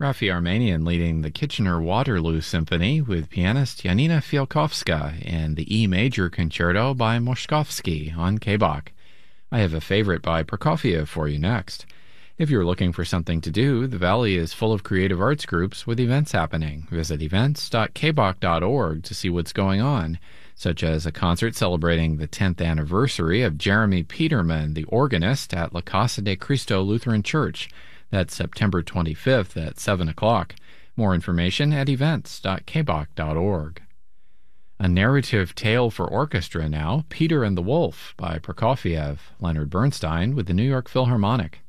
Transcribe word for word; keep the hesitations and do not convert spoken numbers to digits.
Rafi Armenian leading the Kitchener-Waterloo Symphony with pianist Janina Fialkowska and the E Major Concerto by Moshkovsky on K-Bach. I have a favorite by Prokofiev for you next. If you're looking for something to do, the Valley is full of creative arts groups with events happening. Visit events dot k bach dot org to see what's going on, such as a concert celebrating the tenth anniversary of Jeremy Peterman, the organist at La Casa de Cristo Lutheran Church. That's September twenty-fifth at seven o'clock. More information at events dot k bach dot org. A narrative tale for orchestra now, Peter and the Wolf by Prokofiev, Leonard Bernstein with the New York Philharmonic.